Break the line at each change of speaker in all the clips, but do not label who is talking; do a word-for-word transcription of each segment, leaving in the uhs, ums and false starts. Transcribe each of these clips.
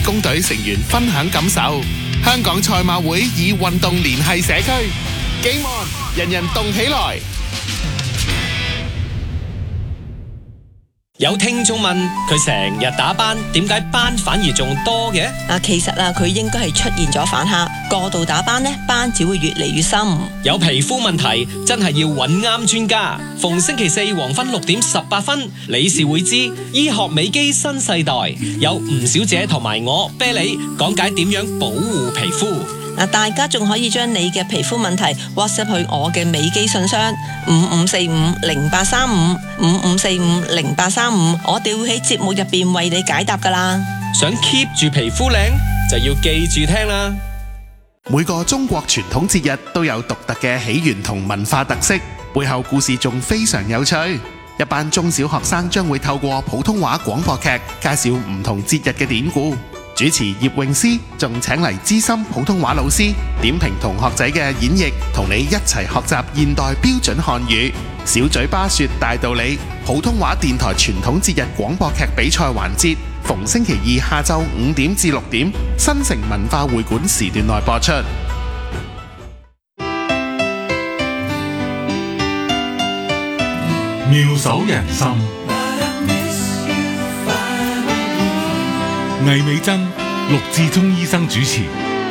工隊成員分享感受。香港賽馬會以運動聯繫社區，Game on，人人動起來。
有聽眾問佢成日打斑，點解斑反而仲多嘅？
啊，其實啊，佢應該係出現咗反黑，過度打斑呢，斑只會越嚟越深。
有皮膚問題真係要揾啱專家。逢星期四黃昏六點十八分，理事會知醫學美肌新世代，有吳小姐同埋我啤梨講解點樣保護皮膚。
嗱，大家仲可以將你嘅皮膚問題 WhatsApp 去我嘅美肌信箱五五四五零八三五五五四五零八三五，我哋會喺節目入邊為你解答噶啦。
想 keep 住皮膚靚，就要記住聽啦。
每個中國傳統節日都有獨特嘅起源同文化特色，背後故事仲非常有趣。一班中小學生將會透過普通話廣播劇介紹唔同節日嘅典故。主持葉詠詩仲請嚟資深普通話老師點評同學仔嘅演繹，同你一齊學習現代標準漢語。小嘴巴說大道理，普通話電台傳統節日廣播劇比賽環節，逢星期二下晝五點至六點，新城文化會館時段內播出。
妙手仁心，魏美珍、陸志聰醫生主持。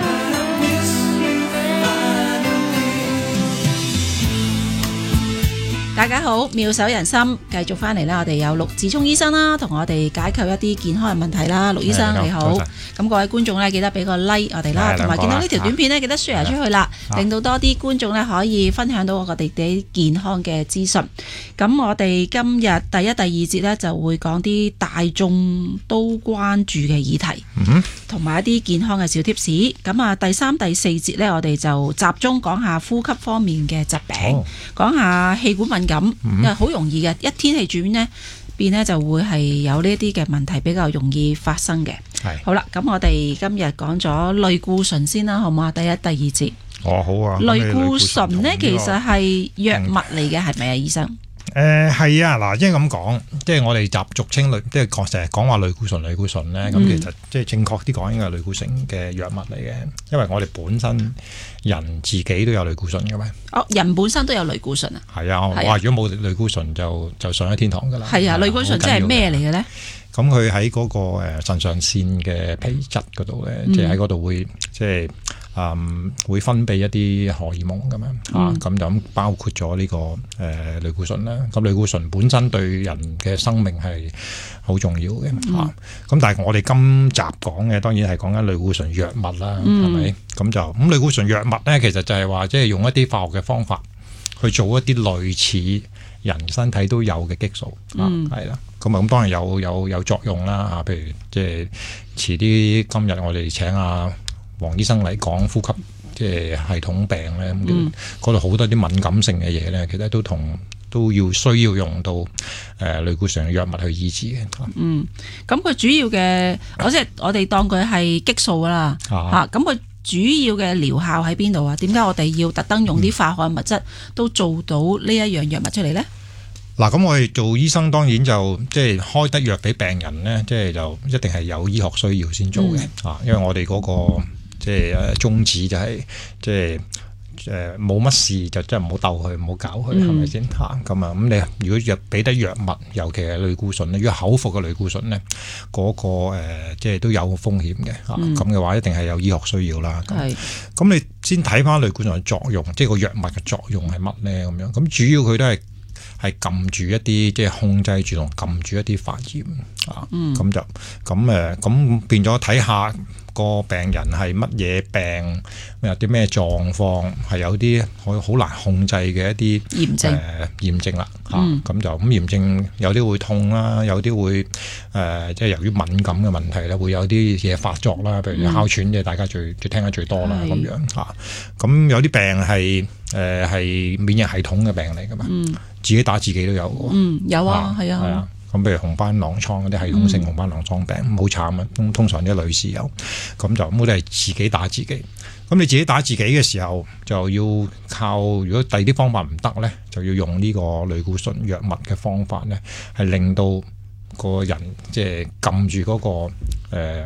大家好，妙手仁心，繼續翻嚟啦。我哋有陸志聰醫生啦，同我哋解構一啲健康嘅問題啦。陸醫生你好，咁各位觀眾呢，記得俾個 like 我哋啦，同埋見到呢條短片呢，記得 share 出去啦，令到多啲觀眾呢可以分享到我哋啲健康嘅資訊。咁我哋今日第一、第二節呢，就會講啲大眾都關注嘅議題，同埋、嗯、一啲健康嘅小貼士。咁啊，第三、第四節呢，我哋就集中講下呼吸方面嘅疾病，哦、講下氣管敏感。咁，因為好容易嘅，一天氣轉呢變呢就會係有呢啲嘅問題比較容易發生嘅。係好啦，咁我哋今日講咗類固醇先啦，好唔好啊？第一、第二節。
哦，好啊。
類固醇呢，其實係藥物嚟嘅，係咪啊，醫生？
誒係啊，嗱，即係咁講，即係我哋習俗稱類，即係講成日講話類固醇、類固醇咧，咁、嗯、其實即係正確啲講應該係類固醇嘅藥物嚟嘅，因為我哋本身人自己都有類固醇嘅咩？
哦，人本身都有類固醇啊？
係啊，我話如果冇類固醇就就上咗天堂㗎啦。係啊，
類固醇即係咩嚟嘅咧？
咁佢喺嗰個誒腎上腺嘅皮質嗰度咧，即係喺嗰度會即係。嗯，會分泌一啲荷爾蒙咁樣啊，咁就咁包括咗呢、這個誒、呃、類固醇啦。咁類固醇本身對人嘅生命係好重要嘅嚇。咁、嗯啊、但係我哋今集講嘅當然係講緊類固醇藥物啦，係咪、嗯？咁就咁類固醇藥物咧，其實就係話即係用一啲化學嘅方法去做一啲類似人身體都有嘅激素、嗯、啊，係啦。咁啊咁當然有有有作用啦嚇，譬如即係遲啲今日我哋請阿黃醫生嚟講呼吸即係系統病咧，嗰度好多啲敏感性嘅嘢咧，其實都同都要需要用到誒、呃、類固醇嘅藥物去醫治嘅。
嗯，咁佢主要嘅，我即係我哋當佢係激素啦嚇，咁佢、啊、主要嘅療效喺邊度啊？點解我哋要特登用啲化學物質都做到呢一樣藥物出嚟咧？
嗱，咁我哋做醫生當然就即係開得藥俾病人咧，即係就一定係有醫學需要先做嘅啊，嗯、因為我哋嗰、嗰個。即係誒宗旨就係即係誒冇乜事就真係唔好鬥佢，唔好搞佢，係咪先嚇？咁啊咁你如果藥俾得藥物，尤其係類固醇咧，如果口服嘅類固醇咧，嗰、嗰個、呃、即係都有風險嘅嚇。咁嘅、嗯、話一定係有醫學需要啦。係。咁你先睇翻類固醇嘅作用，即係個藥物嘅作用係乜咧？咁樣咁主要佢都係係撳住一啲即係控制住同撳住一啲發炎啊。咁、嗯、就咁誒咁變咗睇下。個病人係乜嘢病，有啲咩狀況，係有啲好好難控制嘅一啲
炎症，誒、
呃、炎症啦嚇，咁、嗯啊、就咁炎症有啲會痛啦，有啲會誒、呃、即係由於敏感嘅問題咧，會有啲嘢發作啦，譬如哮喘嘅，大家最最聽得最多啦咁樣嚇。咁、啊、有啲病係誒係免疫系統嘅病嚟噶嘛，嗯、自己打自己都有嘅。嗯，有啊，係啊。係啊。咁譬如紅斑狼瘡嗰啲系統性紅斑狼瘡病，好慘啊！通通常啲女士有，咁就咁都係自己打自己。咁你自己打自己嘅時候，就要靠如果第二啲方法唔得咧，就要用呢個類固醇藥物嘅方法咧，係令到個人即係撳住嗰個誒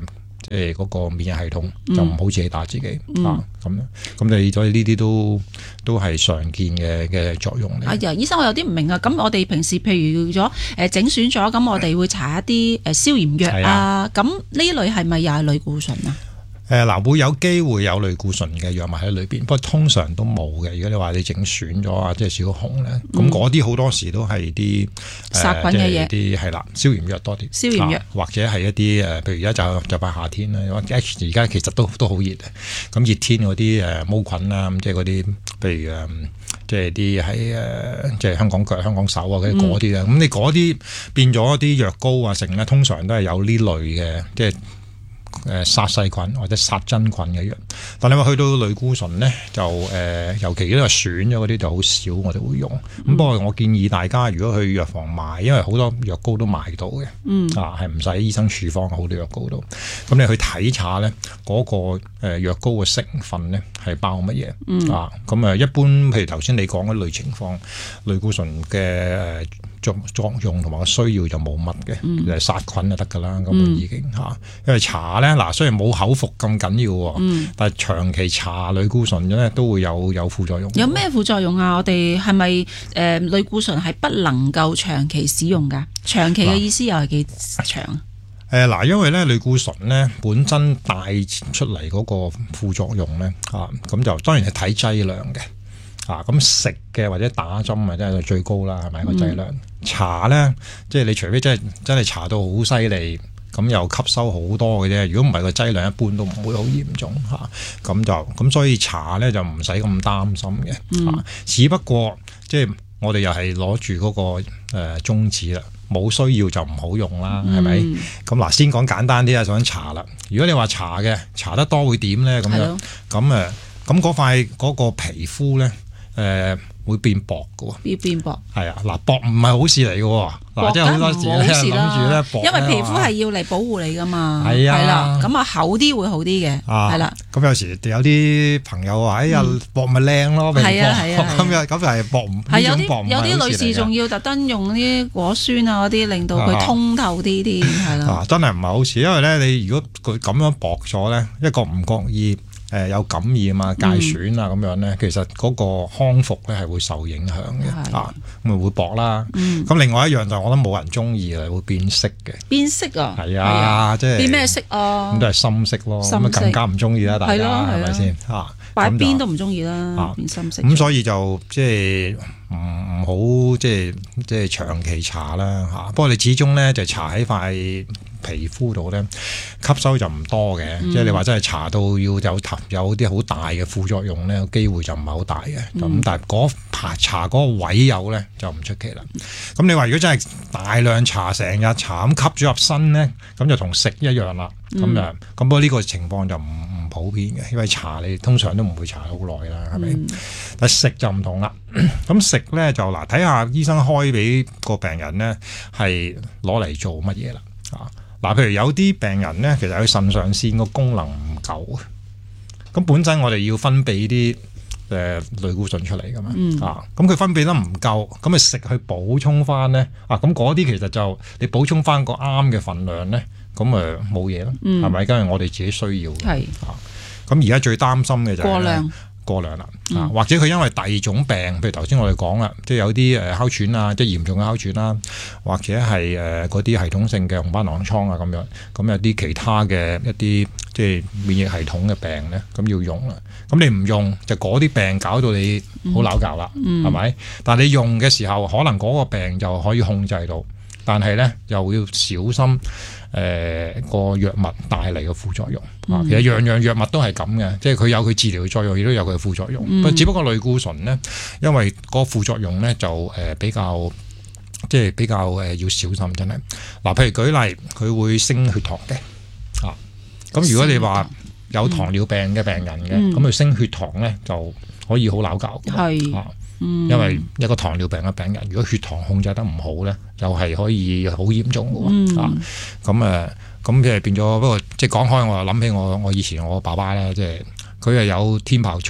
即係嗰個免疫系統，
嗯、
就唔好自己打自己、
嗯、
啊咁樣。咁你所以呢啲都都係常見嘅嘅作用嚟。
啊，楊醫生，我有啲唔明啊。咁我哋平時譬如咗誒整損咗，咁我哋會搽一啲誒消炎藥啊。咁呢類係咪又係類固醇啊？
誒嗱、呃，會有機會有類固醇嘅藥物喺裏邊，不過通常都冇嘅。如果你話你整損咗啊，即係小紅咧，咁嗰啲好多時都係啲
殺菌嘅嘢，
啲係啦，消炎藥多啲。
消炎藥、
啊、或者係一啲誒，譬如而家就就快夏天啦，或者而家其實都都好熱嘅。咁熱天嗰啲誒毛菌啦，咁即係嗰啲，譬如誒，即係啲喺誒，即係香港腳、香港手啊，嗰啲嗰啲啊。咁、嗯、你嗰啲變咗啲藥膏啊，成咧通常都係有呢類嘅，即係。誒殺細菌或者殺真菌嘅藥，但你話去到類固醇咧，就誒、呃、尤其呢個損咗嗰啲就好少，我哋會用。咁、嗯、不過我建議大家如果去藥房買，因為好多藥膏都買到嘅，嗯、啊係唔使醫生處方好多藥膏都。咁你去睇下咧，嗰、那個誒藥膏嘅成分咧係包乜嘢、嗯、啊？咁誒一般譬如頭先你講嗰類情況，類固醇嘅誒作作用同埋個需要就冇乜嘅，嗯、就係殺菌就得㗎啦。咁已經嚇，嗯、因為搽咧嗱，雖然冇口服咁緊要喎，嗯、但係長期搽類固醇咧都會有有副作用。有
咩副作用啊？我哋係咪誒類固醇係不能夠長期使用㗎？長期嘅意思又係幾長啊？
誒嗱，因為咧類固醇咧本身帶出嚟嗰個副作用咧啊，咁就當然係睇劑量嘅。啊，咁食嘅或者打針啊，真係最高啦，係咪個劑量？搽咧，即係你除非真係真係搽到好犀利，咁又吸收好多嘅啫。如果唔係個劑量一般都唔會好嚴重嚇。咁、啊、就咁，所以搽咧就唔使咁擔心嘅。嗯、啊，只不過即係我哋又係攞住嗰個誒宗旨啦，冇需要就唔好用啦，係咪？咁嗱、嗯，先講簡單啲啊，想搽啦。如果你話搽嘅搽得多會點咧？咁樣咁誒，咁嗰塊嗰個皮膚咧。誒、呃、會變薄嘅喎，
要變薄
係啊，嗱薄唔係好事嚟嘅喎，嗱即係好多時咧諗住咧薄，
因為皮膚係要嚟保護你㗎嘛，
係啊，
係啦，咁啊厚啲會好啲嘅，係啦。
咁有時有啲朋友話：哎呀薄咪靚咯，係啊係啊，咁又咁就係薄唔係有啲有啲女士仲要特登用啲果酸啊嗰啲，令到佢通透啲啲，係啦。啊，真係唔係好事，因為咧你如果佢咁樣薄咗咧，一個唔覺意。誒、呃、有感染啊、界損啊咁樣咧，其實嗰個康復咧係會受影響嘅，啊咁咪會薄啦。咁、嗯、另外一樣就我覺得冇人中意嘅，會變色嘅。變色啊？係啊，啊即係變咩色啊？咁都係深色咯，咁啊更加唔中意啦，大家係咪先？啊，
擺邊都唔中意啦，變深色。咁
所以就即係唔唔好即係即係長期搽啦嚇。不過你始終咧就搽喺塊皮膚度咧吸收就唔多嘅，嗯、即係你話真係搽到要有有啲好大嘅副作用咧，機會就唔係好大嘅。咁、嗯、但係嗰排搽嗰個位有咧就唔出奇啦。咁你話如果真係大量搽成日搽咁吸咗入身咧，咁就同食一樣啦。咁啊、嗯，咁不過呢個情況就唔唔普遍嘅，因為搽你通常都唔會搽好耐啦，係咪？嗯、但係食就唔同啦。咁食咧就嗱，睇下醫生開俾個病人咧係攞嚟做乜嘢啦？啊！嗱，譬如有啲病人咧，其實佢腎上腺個功能唔夠，咁本身我哋要分泌啲誒類固醇出嚟噶嘛，嗯、啊，咁佢分泌得唔夠，咁咪食去補充翻咧，啊，咁嗰啲其實就你補充翻個啱嘅份量咧，咁誒冇嘢咯，係咪、嗯？因為我哋自己需要嘅，係啊，咁而家最擔心嘅就係過量。過量啦，啊、嗯、或者佢因為第二種病，譬如頭先我哋講啦，即係有啲誒哮喘啊，即係嚴重嘅哮喘啦，或者係誒嗰啲系統性嘅紅斑狼瘡啊咁樣，咁有啲其他嘅一啲即係免疫系統嘅病咧，咁要用啦。咁你唔用就嗰啲病搞到你好鬧交啦，係咪、嗯？但係你用嘅時候，可能嗰個病就可以控制到，但係咧又要小心。誒、呃那個藥物帶嚟嘅副作用啊，嗯、其實樣樣藥物都係咁嘅，即係佢有佢治療嘅作用，亦都有佢嘅副作用。嗯、只不過類固醇咧，因為個副作用咧就誒比較即係比較誒要小心，真係嗱。譬如舉例，佢會升血糖嘅啊。咁如果你話有糖尿病嘅病人嘅，咁佢、嗯、升血糖咧就可以好鬧交嘅。係啊。因為一個糖尿病嘅病人，如果血糖控制得唔好咧，又係可以好嚴重嘅喎、嗯、啊！咁誒，咁即係變咗。不過即係講開，我又諗起我我以前我爸爸咧，即係佢係有天疱瘡，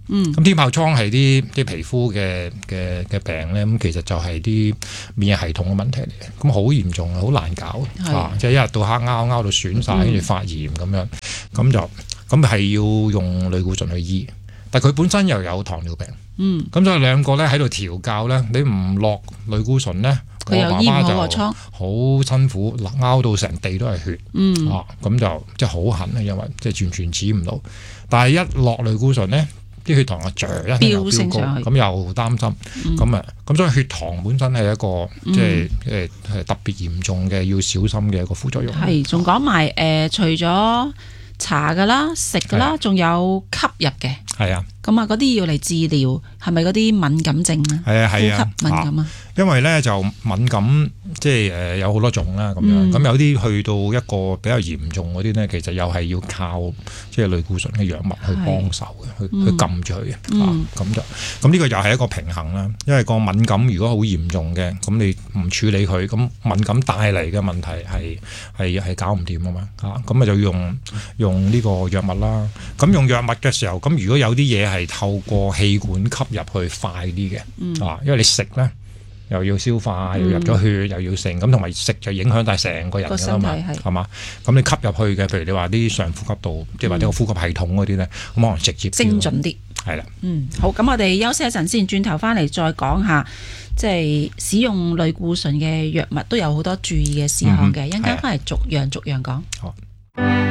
嗯，
咁天疱瘡係啲啲皮膚嘅嘅嘅病咧，咁其實就係啲免疫系統嘅問題嚟嘅，咁好嚴重啊，好難搞啊！即係一日到黑拗拗到損晒，跟住發炎咁樣，咁就咁係要用類固醇去醫，但佢本身又有糖尿病，
嗯，
咁所以兩個咧喺度調教咧，你唔落類固醇咧，
佢又醫唔好個瘡，
好辛苦，拗到成地都係血，
嗯，
啊，咁就即係好痕啊，因為即係完全止唔到，但係一落類固醇咧，啲血糖啊著一聲又飆高，咁又擔心，咁啊、嗯，咁所以血糖本身係一個、嗯、即係誒係特別嚴重嘅要小心嘅一個副作用。
係，仲講埋誒，除咗搽噶啦、食噶啦，仲有吸入嘅。係啊。咁啊，嗰啲要嚟治療，係咪嗰啲敏感症啊？
係啊係啊，
呼吸敏感啊。
因為咧就敏感，即係誒有好多種啦，咁樣咁、嗯、有啲去到一個比較嚴重嗰啲咧，其實又係要靠即係類固醇嘅藥物去幫手嘅，去去撳住佢嘅，嗯、啊咁就咁呢個又係一個平衡啦。因為個敏感如果好嚴重嘅，咁你唔處理佢，咁敏感帶嚟嘅問題係係係搞唔掂啊嘛，啊咁啊就要用用呢個藥物啦。咁用藥物嘅時候，咁如果有啲嘢係透過氣管吸入去快啲嘅，嗯、啊，因為你食咧又要消化，又入咗血，又要成，咁同埋食就影響晒成個人㗎啦嘛，係嘛？咁你吸入去嘅，譬如你話啲上呼吸道，即係、嗯、或者個呼吸系統嗰啲咧，咁可能直接
精準啲，
係啦。
嗯，好，咁我哋休息一陣先，轉頭翻嚟再講下，即係使用類固醇嘅藥物都有好多注意嘅事項嘅，一陣間翻嚟逐樣逐樣講。好。